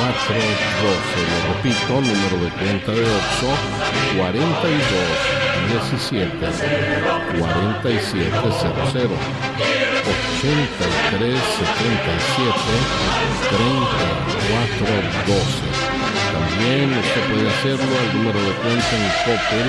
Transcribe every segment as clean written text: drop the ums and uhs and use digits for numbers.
Lo repito, número de cuenta de OXXO, 4217-4700, 8377-3412. También usted puede hacerlo al número de cuenta en Coppel,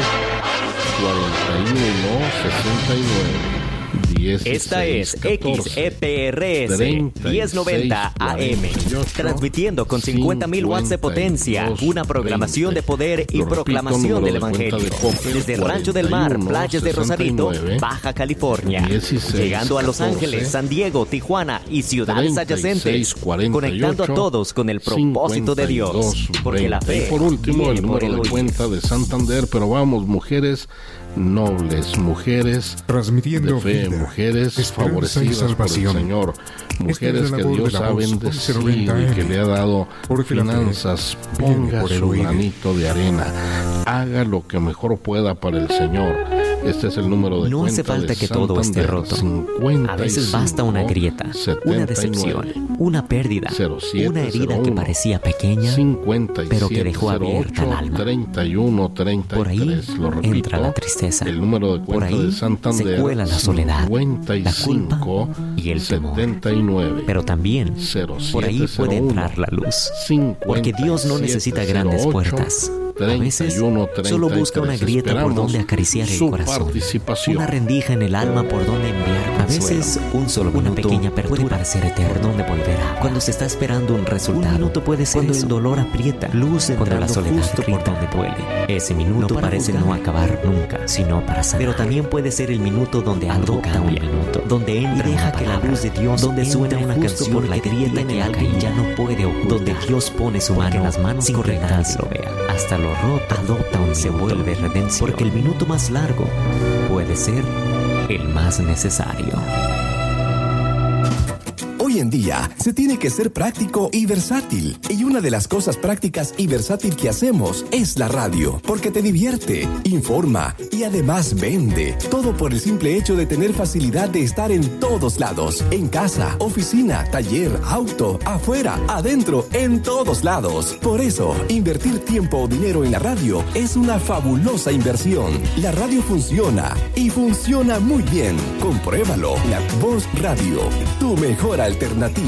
4169-16. Esta es 14, XEPRS 1090 AM, transmitiendo con 50.000 watts de potencia, una programación de poder y proclamación del Evangelio. Desde Rancho del Mar, playas de Rosarito, Baja California, llegando a Los Ángeles, San Diego, Tijuana y ciudades adyacentes, conectando a todos con el propósito de Dios, porque la fe. Y por último, el número de cuenta de Santander, pero vamos, mujeres nobles, mujeres transmitiendo de fe, vida, mujeres favorecidas por el Señor, mujeres que Dios ha bendecido y que le ha dado finanzas. Ponga su granito de arena, haga lo que mejor pueda para el Señor. Este es el número de no cuenta hace falta de que todo esté roto. 55, a veces basta una grieta, 79, una decepción, una pérdida, 07, una herida 01, que parecía pequeña, 57, pero que dejó abierta 08, el alma. 31, 33, Por ahí lo repito, entra la tristeza. el número de Por cuenta ahí de Santander, se cuela la soledad, 55, la culpa y el temor. 79, Pero también 07, por ahí puede 01, entrar la luz. 57, Porque Dios no necesita grandes 08, puertas. A veces 31, solo busca una grieta por donde acariciar el corazón, una rendija en el alma por donde enviar consuelo. A veces una pequeña apertura puede parecer eterna, por donde volver a cuando se está esperando un resultado. Un minuto puede ser cuando el dolor aprieta, luz cuando la soledad por donde duele. Ese minuto parece no acabar nunca, sino para sanar. Pero también puede ser el minuto donde algo cambia, donde entra y deja que la luz de Dios, donde suena una canción, la grieta que alguien ya no puede ocultar, donde Dios pone su mano en las manos sin que nadie lo vea. Hasta lo roto adopta un se vuelve redención, porque el minuto más largo puede ser el más necesario. Hoy en día se tiene que ser práctico y versátil. Y una de las cosas prácticas y versátil que hacemos es la radio, porque te divierte, informa y además vende. Todo por el simple hecho de tener facilidad de estar en todos lados. En casa, oficina, taller, auto, afuera, adentro, en todos lados. Por eso, invertir tiempo o dinero en la radio es una fabulosa inversión. La radio funciona y funciona muy bien. Compruébalo. La Voz Radio, tu mejor alternativa.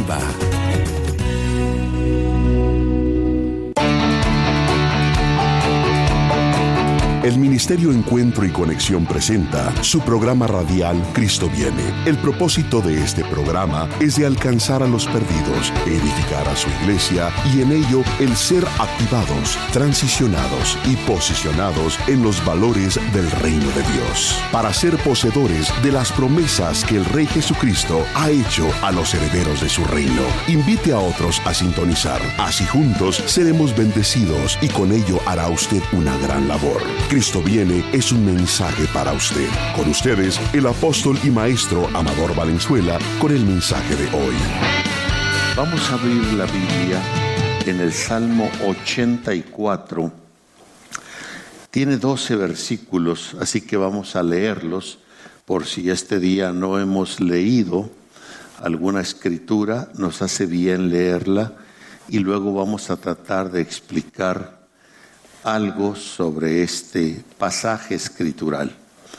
El Ministerio Encuentro y Conexión presenta su programa radial Cristo Viene. El propósito de este programa es de alcanzar a los perdidos, edificar a su iglesia y en ello el ser activados, transicionados y posicionados en los valores del reino de Dios, para ser poseedores de las promesas que el Rey Jesucristo ha hecho a los herederos de su reino. Invite a otros a sintonizar. Así juntos seremos bendecidos y con ello hará usted una gran labor. Cristo Viene es un mensaje para usted. Con ustedes, el apóstol y maestro Amador Valenzuela, con el mensaje de hoy. Vamos a abrir la Biblia en el Salmo 84. Tiene 12 versículos, así que vamos a leerlos por si este día no hemos leído alguna escritura, nos hace bien leerla y luego vamos a tratar de explicar algo sobre este pasaje escritural.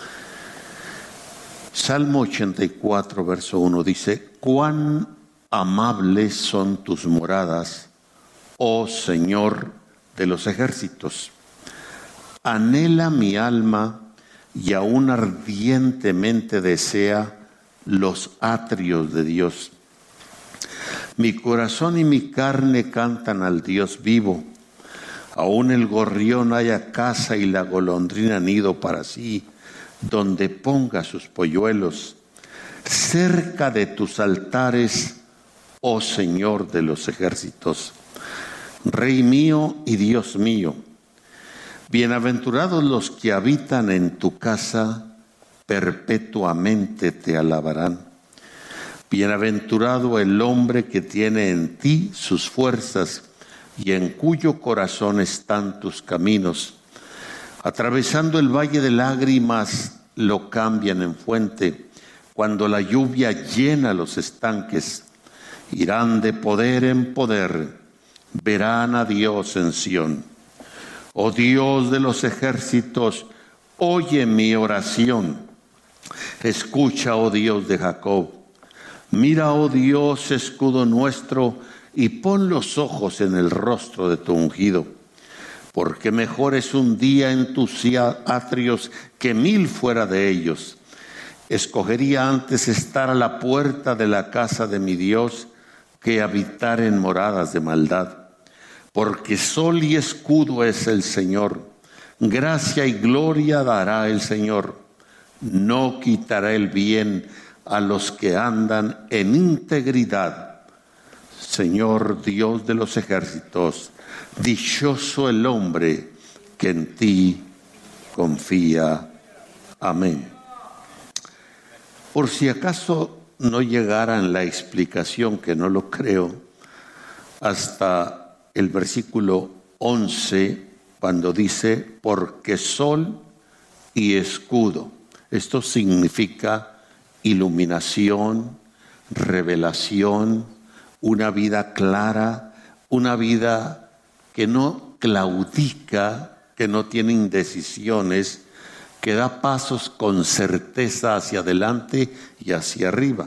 Salmo 84, verso 1 dice: cuán amables son tus moradas, oh Señor de los ejércitos. Anhela mi alma y aún ardientemente desea los atrios de Dios. Mi corazón y mi carne cantan al Dios vivo. Aún el gorrión haya casa y la golondrina nido para sí, donde ponga sus polluelos. Cerca de tus altares, oh Señor de los ejércitos, Rey mío y Dios mío. Bienaventurados los que habitan en tu casa, perpetuamente te alabarán. Bienaventurado el hombre que tiene en ti sus fuerzas, y en cuyo corazón están tus caminos. Atravesando el valle de lágrimas, lo cambian en fuente. Cuando la lluvia llena los estanques, irán de poder en poder, verán a Dios en Sión. Oh Dios de los ejércitos, oye mi oración. Escucha, oh Dios de Jacob. Mira, oh Dios, escudo nuestro, y pon los ojos en el rostro de tu ungido. Porque mejor es un día en tus atrios que 1000 fuera de ellos. Escogería antes estar a la puerta de la casa de mi Dios que habitar en moradas de maldad. Porque sol y escudo es el Señor. Gracia y gloria dará el Señor. No quitará el bien a los que andan en integridad. Señor Dios de los ejércitos, dichoso el hombre que en ti confía. Amén. Por si acaso no llegara en la explicación, que no lo creo, hasta el versículo 11, cuando dice, porque sol y escudo. Esto significa iluminación, revelación, una vida clara, una vida que no claudica, que no tiene indecisiones, que da pasos con certeza hacia adelante y hacia arriba.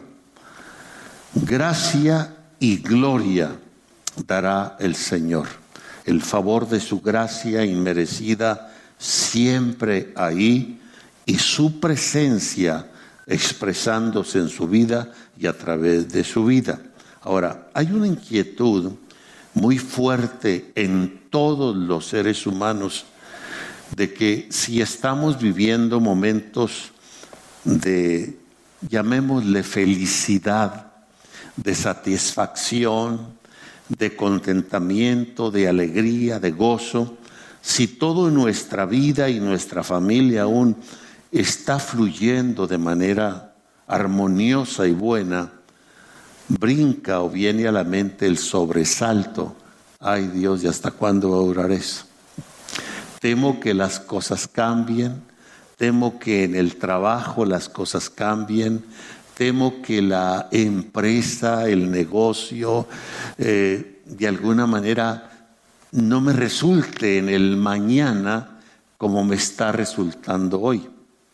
Gracia y gloria dará el Señor. El favor de su gracia inmerecida siempre ahí, y su presencia expresándose en su vida y a través de su vida. Ahora, hay una inquietud muy fuerte en todos los seres humanos de que si estamos viviendo momentos de, llamémosle, felicidad, de satisfacción, de contentamiento, de alegría, de gozo, si todo en nuestra vida y nuestra familia aún está fluyendo de manera armoniosa y buena, brinca o viene a la mente el sobresalto. Ay Dios, ¿y hasta cuándo va a durar eso? Temo que las cosas cambien, temo que en el trabajo las cosas cambien, temo que la empresa, el negocio, de alguna manera no me resulte en el mañana como me está resultando hoy.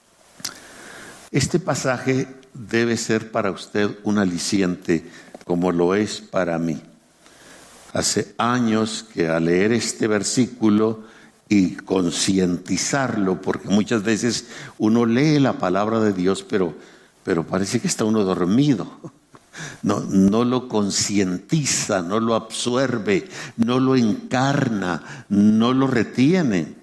Este pasaje debe ser para usted un aliciente, como lo es para mí. Hace años que al leer este versículo y concientizarlo, porque muchas veces uno lee la palabra de Dios, pero parece que está uno dormido. No lo concientiza, no lo absorbe, no lo encarna, no lo retiene.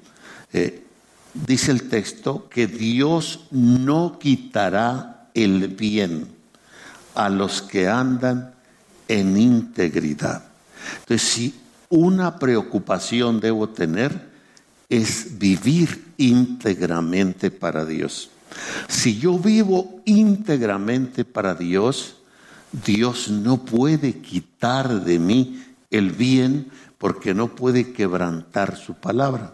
Dice el texto que Dios no quitará el bien a los que andan en integridad. Entonces, si una preocupación debo tener es vivir íntegramente para Dios. Si yo vivo íntegramente para Dios, Dios no puede quitar de mí el bien porque no puede quebrantar su palabra.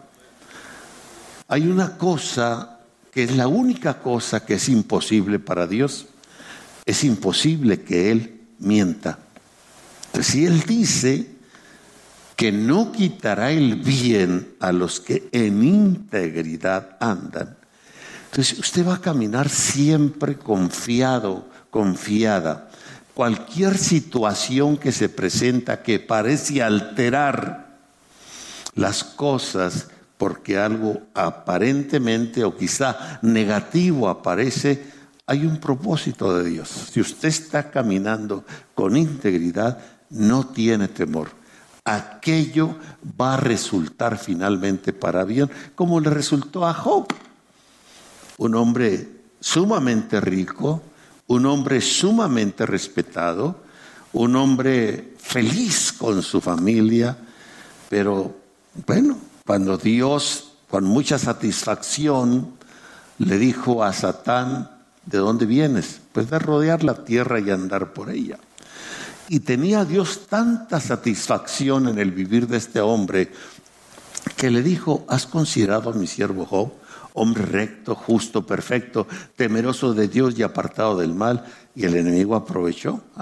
Hay una cosa que es la única cosa que es imposible para Dios. Es imposible que Él mienta. Entonces, si Él dice que no quitará el bien a los que en integridad andan, entonces usted va a caminar siempre confiado, confiada. Cualquier situación que se presenta que parece alterar las cosas porque algo aparentemente o quizá negativo aparece, hay un propósito de Dios. Si usted está caminando con integridad, no tiene temor. Aquello va a resultar finalmente para bien, como le resultó a Job. Un hombre sumamente rico, un hombre sumamente respetado, un hombre feliz con su familia, pero bueno, cuando Dios, con mucha satisfacción, le dijo a Satán, ¿de dónde vienes? Pues de rodear la tierra y andar por ella. Y tenía Dios tanta satisfacción en el vivir de este hombre que le dijo, ¿has considerado a mi siervo Job? Hombre recto, justo, perfecto, temeroso de Dios y apartado del mal. Y el enemigo aprovechó.